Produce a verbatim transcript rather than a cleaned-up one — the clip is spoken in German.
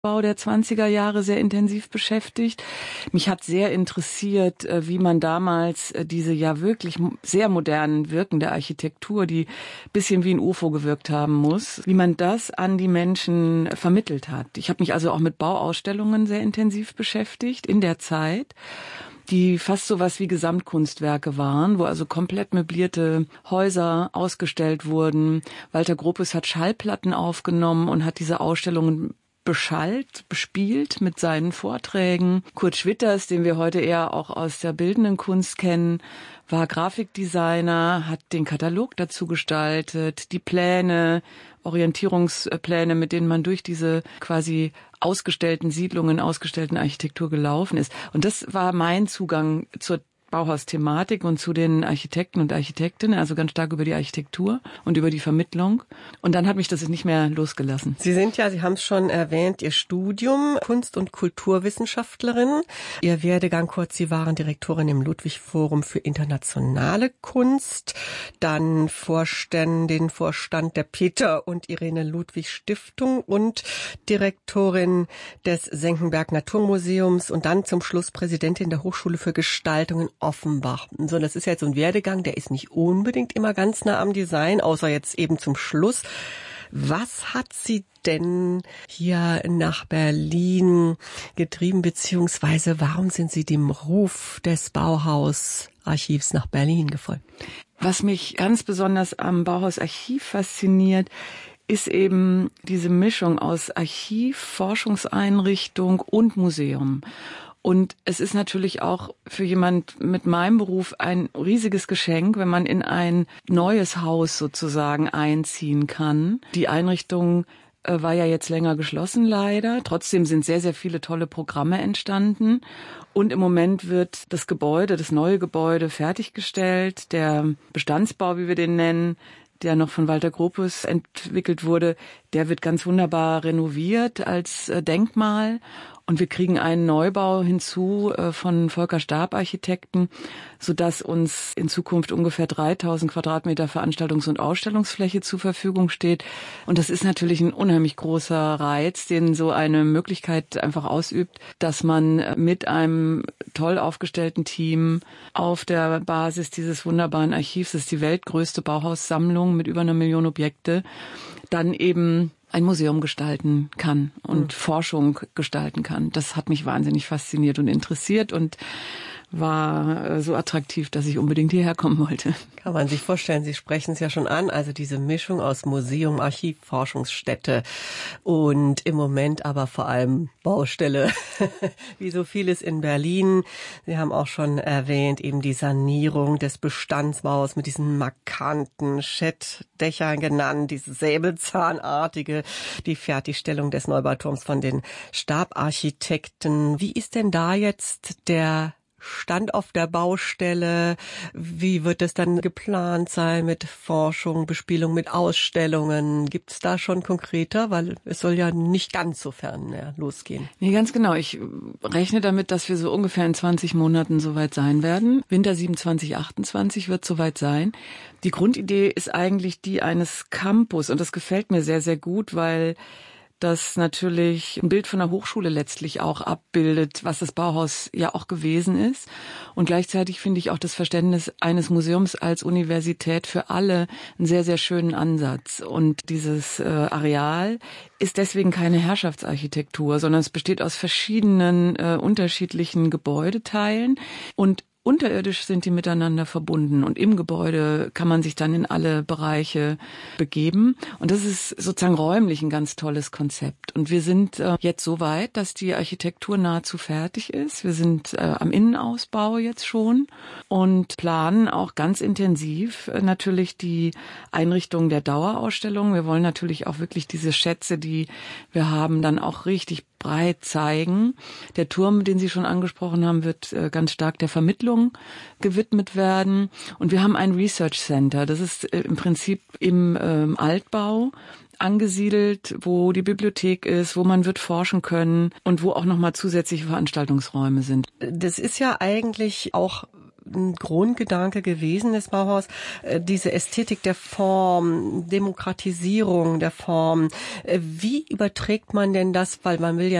Bau der zwanziger Jahre sehr intensiv beschäftigt. Mich hat sehr interessiert, wie man damals diese ja wirklich sehr modernen Wirken der Architektur, die bisschen wie ein U F O gewirkt haben muss, wie man das an die Menschen vermittelt hat. Ich habe mich also auch mit Bauausstellungen sehr intensiv beschäftigt in der Zeit, die fast so was wie Gesamtkunstwerke waren, wo also komplett möblierte Häuser ausgestellt wurden. Walter Gropius hat Schallplatten aufgenommen und hat diese Ausstellungen beschallt, bespielt mit seinen Vorträgen. Kurt Schwitters, den wir heute eher auch aus der bildenden Kunst kennen, war Grafikdesigner, hat den Katalog dazu gestaltet, die Pläne, Orientierungspläne, mit denen man durch diese quasi ausgestellten Siedlungen, ausgestellten Architektur gelaufen ist. Und das war mein Zugang zur Bauhaus-Thematik und zu den Architekten und Architektinnen, also ganz stark über die Architektur und über die Vermittlung. Und dann hat mich das nicht mehr losgelassen. Sie sind ja, Sie haben es schon erwähnt, Ihr Studium Kunst- und Kulturwissenschaftlerin. Ihr Werdegang kurz, Sie waren Direktorin im Ludwig-Forum für internationale Kunst, dann Vorständin, Vorstand der Peter und Irene Ludwig Stiftung und Direktorin des Senckenberg Naturmuseums und dann zum Schluss Präsidentin der Hochschule für Gestaltung in Offenbach. So, das ist jetzt so ein Werdegang, der ist nicht unbedingt immer ganz nah am Design, außer jetzt eben zum Schluss. Was hat Sie denn hier nach Berlin getrieben, beziehungsweise warum sind Sie dem Ruf des Bauhausarchivs nach Berlin gefolgt? Was mich ganz besonders am Bauhausarchiv fasziniert, ist eben diese Mischung aus Archiv, Forschungseinrichtung und Museum. Und es ist natürlich auch für jemand mit meinem Beruf ein riesiges Geschenk, wenn man in ein neues Haus sozusagen einziehen kann. Die Einrichtung äh, war ja jetzt länger geschlossen leider. Trotzdem sind sehr, sehr viele tolle Programme entstanden. Und im Moment wird das Gebäude, das neue Gebäude fertiggestellt. Der Bestandsbau, wie wir den nennen, der noch von Walter Gropius entwickelt wurde, der wird ganz wunderbar renoviert als äh, Denkmal. Und wir kriegen einen Neubau hinzu äh, von Volker Staab Architekten, sodass uns in Zukunft ungefähr dreitausend Quadratmeter Veranstaltungs- und Ausstellungsfläche zur Verfügung steht. Und das ist natürlich ein unheimlich großer Reiz, den so eine Möglichkeit einfach ausübt, dass man mit einem toll aufgestellten Team auf der Basis dieses wunderbaren Archivs, das ist die weltgrößte Bauhaussammlung mit über einer Million Objekte, dann eben ein Museum gestalten kann und mhm. Forschung gestalten kann. Das hat mich wahnsinnig fasziniert und interessiert und war so attraktiv, dass ich unbedingt hierher kommen wollte. Kann man sich vorstellen, Sie sprechen es ja schon an, also diese Mischung aus Museum, Archiv, Forschungsstätte und im Moment aber vor allem Baustelle, wie so vieles in Berlin. Sie haben auch schon erwähnt, eben die Sanierung des Bestandsbaus mit diesen markanten Schettdächern genannt, diese säbelzahnartige, die Fertigstellung des Neubauturms von den Staab-Architekten. Wie ist denn da jetzt der Stand auf der Baustelle? Wie wird es dann geplant sein mit Forschung, Bespielung, mit Ausstellungen? Gibt es da schon konkreter? Weil es soll ja nicht ganz so fern ja, losgehen. Nee, ganz genau. Ich rechne damit, dass wir so ungefähr in zwanzig Monaten soweit sein werden. Winter siebenundzwanzig, achtundzwanzig wird soweit sein. Die Grundidee ist eigentlich die eines Campus und das gefällt mir sehr, sehr gut, weil das natürlich ein Bild von der Hochschule letztlich auch abbildet, was das Bauhaus ja auch gewesen ist. Und gleichzeitig finde ich auch das Verständnis eines Museums als Universität für alle einen sehr, sehr schönen Ansatz. Und dieses äh, Areal ist deswegen keine Herrschaftsarchitektur, sondern es besteht aus verschiedenen äh, unterschiedlichen Gebäudeteilen und unterirdisch sind die miteinander verbunden und im Gebäude kann man sich dann in alle Bereiche begeben. Und das ist sozusagen räumlich ein ganz tolles Konzept. Und wir sind äh, jetzt so weit, dass die Architektur nahezu fertig ist. Wir sind äh, am Innenausbau jetzt schon und planen auch ganz intensiv äh, natürlich die Einrichtung der Dauerausstellung. Wir wollen natürlich auch wirklich diese Schätze, die wir haben, dann auch richtig breit zeigen. Der Turm, den Sie schon angesprochen haben, wird äh, ganz stark der Vermittlung gewidmet werden. Und wir haben ein Research Center. Das ist äh, im Prinzip im ähm, Altbau angesiedelt, wo die Bibliothek ist, wo man wird forschen können und wo auch nochmal zusätzliche Veranstaltungsräume sind. Das ist ja eigentlich auch ein Grundgedanke gewesen des Bauhaus, diese Ästhetik der Form, Demokratisierung der Form. Wie überträgt man denn das, weil man will ja